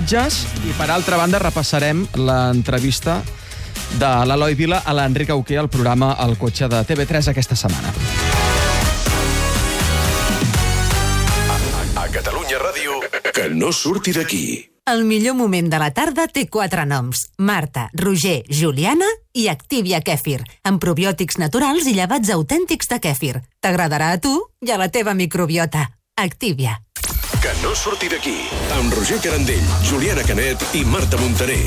cotxes i, per altra banda, repassarem l'entrevista de l'Eloi Vila a l'Enric Auqué al programa El Cotxe de TV3 aquesta setmana. A Catalunya Ràdio, que no surti d'aquí. El millor moment de la tarda té 4 noms: Marta, Roger, Juliana i Activia Kèfir, amb probiòtics naturals i llevats autèntics de kèfir. T'agradarà a tu i a la teva microbiota. Activia. Que no surti d'aquí, amb Roger Carandell, Juliana Canet i Marta Montaner.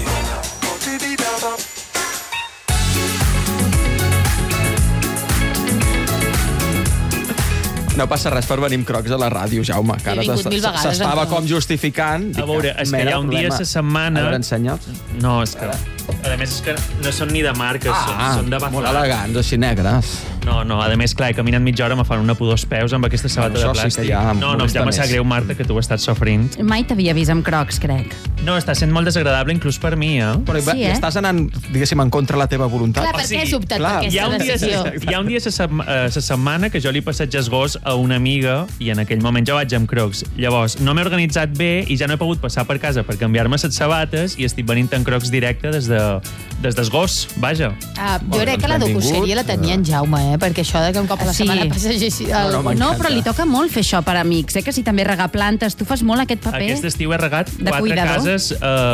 No passa res per venir amb crocs a la ràdio, Jaume, que ara s'estava com justificant. A veure, és que hi ha un dia a la setmana... A veure, ensenya'ls. No, és que... A més, és que no són ni de marca, són de Bazar. Molt elegants, així negres. No, a més, clar, he caminat mitja hora, me fan una pudor als peus amb aquesta sabata de plàstic. No, ja me sap greu, Marta, que tu ho has estat sofrint. Mai t'havia vist amb crocs, crec. No, està sent molt desagradable, inclús per mi, Però estàs anant, diguéssim, en contra la teva voluntat? Clar, per què has optat per aquesta decisió? Hi ha un dia a la setmana que jo li passeig el gos a una amiga i en aquell moment jo vaig amb crocs. Llavors, no m'he organitzat bé i ja no he pogut passar per casa per canviar-me les sabates i estic venint en crocs directe des del gos, vaja. Jo crec que la docosèrie la tenia en Jaume, perquè això de que un cop a la setmana passegeixi... No, però li toca molt fer això per amics, que si també regar plantes, tu fas molt aquest paper. Aquest estiu he regat 4 cases,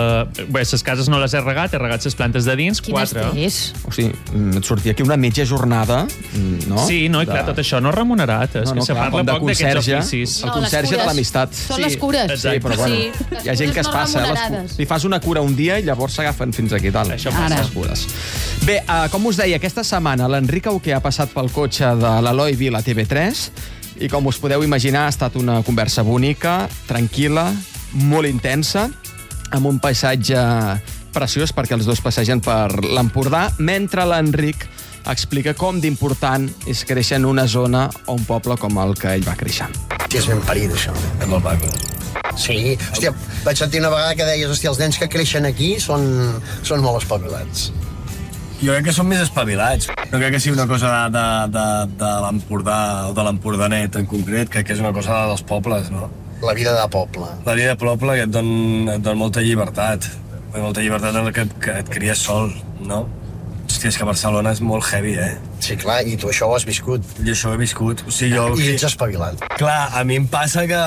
les cases no les he regat les plantes de dins, 4. Quin estrès. O sigui, et sortia aquí una mitja jornada, no? Sí, no, i clar, tot això no és remunerat, és que se parla poc d'aquests oficis. El conserge de l'amistat. Són les cures. Sí, però bueno, hi ha gent que es passa. Li fas una cura un dia i llavors s'agafen fins aquí dalt. Això passa. Bé, com us deia, aquesta setmana l'Enric Auqué ha passat pel cotxe de l'Eloi Vila a TV3 i, com us podeu imaginar, ha estat una conversa bonica, tranquil·la, molt intensa, amb un paisatge preciós perquè els dos passegen per l'Empordà, mentre l'Enric explica com d'important és créixer en una zona o un poble com el que ell va créixer. Sí, és ben parit, això. És molt maco. Sí, hòstia, vaig sentir una vegada que deies, hòstia, els nens que creixen aquí són molt espavilats. Jo crec que són més espavilats. No crec que sigui una cosa de l'Empordà o de l'Empordanet en concret, crec que és una cosa dels pobles, no? La vida de poble. La vida de poble que et don molta llibertat. Molta llibertat en la que et cries sol, no? Hòstia, és que Barcelona és molt heavy, Sí, clar, i tu això ho has viscut. Jo això ho he viscut. O sigui, I ets espavilat. Clar, a mi em passa que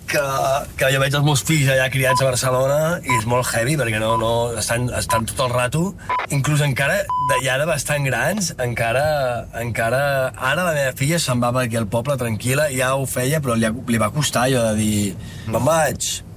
jo veig els meus fills allà criats a Barcelona i és molt heavy perquè no estan tot el rato, inclús encara ja de bastant grans, encara ara la meva filla se'n va per aquí al poble tranquil·la, ja ho feia, però li va costar allò de dir me'n vaig,